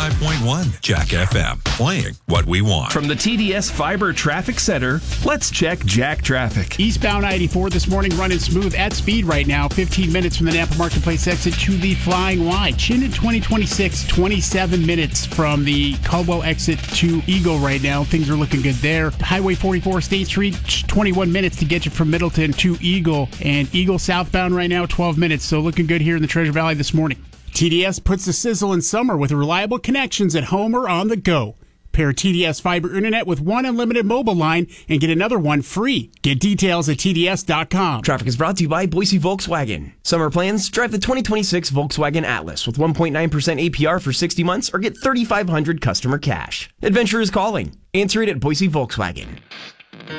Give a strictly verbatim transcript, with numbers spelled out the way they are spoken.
five point one Jack F M, playing what we want. From the T D S Fiber Traffic Center, let's check Jack Traffic. Eastbound I eighty-four this morning running smooth at speed right now. fifteen minutes from the Napa Marketplace exit to the Flying Y. Chin in twenty twenty-six, twenty-seven minutes from the Caldwell exit to Eagle right now. Things are looking good there. Highway forty-four State Street, twenty-one minutes to get you from Middleton to Eagle. And Eagle southbound right now, twelve minutes. So looking good here in the Treasure Valley this morning. T D S puts the sizzle in summer with reliable connections at home or on the go. Pair T D S Fiber Internet with one unlimited mobile line and get another one free. Get details at T D S dot com. Traffic is brought to you by Boise Volkswagen. Summer plans? Drive the twenty twenty-six Volkswagen Atlas with one point nine percent A P R for sixty months or get thirty-five hundred dollars customer cash. Adventure is calling. Answer it at Boise Volkswagen.